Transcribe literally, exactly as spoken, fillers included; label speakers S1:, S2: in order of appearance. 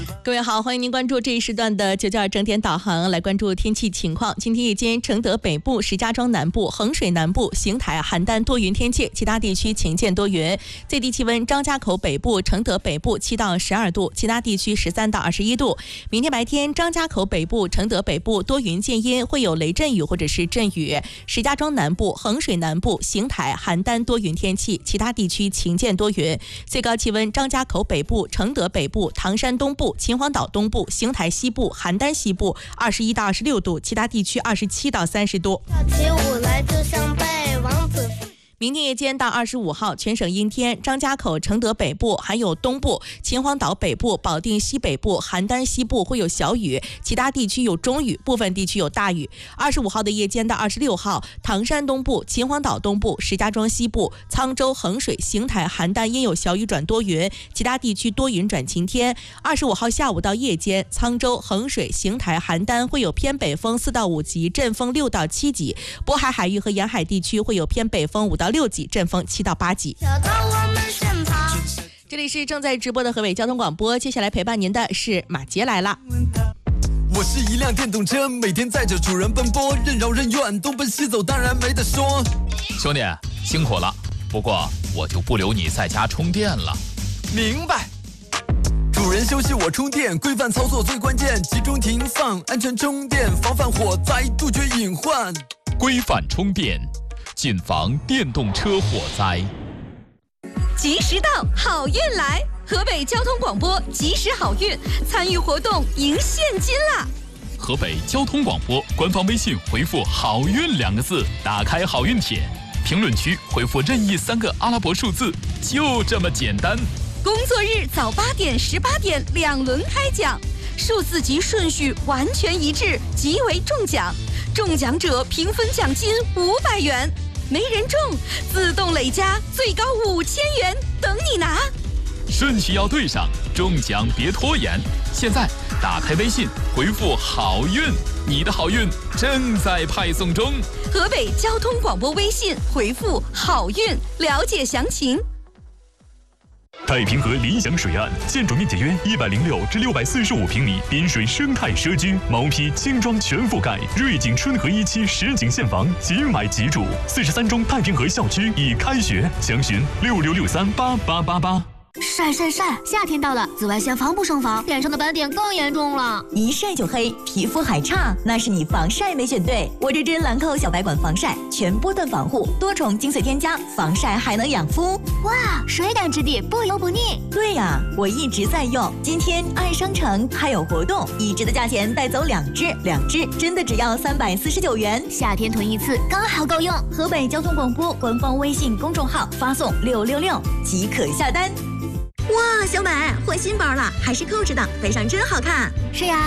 S1: 各位好，欢迎您关注这一时段的九九二整点导航，来关注天气情况。今天夜间，承德北部、石家庄南部、衡水南部、邢台、邯郸多云天气，其他地区晴间多云。最低气温：张家口北部、承德北部七到十二度，其他地区十三到二十一度。明天白天，张家口北部、承德北部多云见阴，会有雷阵雨或者是阵雨；石家庄南部、衡水南部、邢台、邯郸多云天气，其他地区晴间多云。最高气温：张家口北部、承德北部、唐山东部、秦皇岛东部、邢台西部、邯郸西部二十一到二十六度，其他地区二十七到三十度。
S2: 跳起舞来就像被王子。
S1: 明天夜间到二十五号，全省阴天，张家口、承德北部还有东部、秦皇岛北部、保定西北部、邯郸西部会有小雨，其他地区有中雨，部分地区有大雨。二十五号的夜间到二十六号，唐山东部、秦皇岛东部、石家庄西部、沧州、衡水、邢台、邯郸阴有小雨转多云，其他地区多云转晴天。二十五号下午到夜间，沧州、衡水、邢台、邯郸会有偏北风四到五级，阵风六到七级；渤海海域和沿海地区会有偏北风五到六级，阵风七到八级。这里是正在直播的河北交通广播，接下来陪伴您的是马杰来了。
S3: 我是一辆电动车，每天载着主人奔波，任劳任怨，东奔西走，当然没得说。
S4: 兄弟辛苦了，不过我就不留你在家充电了。
S3: 明白。主人休息我充电，规范操作最关键，集中停放，安全充电，防范火灾，杜绝隐患。
S4: 规范充电，谨防电动车火灾。
S5: 及时到，好运来！河北交通广播及时好运，参与活动赢现金啦！
S4: 河北交通广播官方微信回复好运两个字，打开好运帖，评论区回复任意三个阿拉伯数字，就这么简单。
S5: 工作日早八点、十八点两轮开奖，数字及顺序完全一致，即为中奖。中奖者平分奖金五百元，没人中自动累加最高五千元，等你拿。
S4: 顺序要对上，中奖别拖延。现在打开微信回复好运，你的好运正在派送中。
S5: 河北交通广播微信回复好运，了解详情。
S6: 太平河理想水岸，建筑面积约一百零六至六百四十五平米，滨水生态社区，毛坯轻装全覆盖，瑞景春和一期实景现房，即买即住。四十三中太平河校区已开学，详询六六六三八八八八。
S7: 晒晒晒！夏天到了，紫外线防不胜防，脸上的斑点更严重了。
S8: 一晒就黑，皮肤还差，那是你防晒没选对。我这支兰蔻小白管防晒，全波段防护，多重精粹添加，防晒还能养肤。
S7: 哇，水感质地，不油不腻。
S8: 对呀、啊，我一直在用。今天爱商城还有活动，一支的价钱带走两支，两支真的只要三百四十九元。
S7: 夏天囤一次刚好够用。
S8: 河北交通广播官方微信公众号发送六六六即可下单。
S5: 哇，小美换新包了，还是扣着的，背上真好看。
S7: 是呀。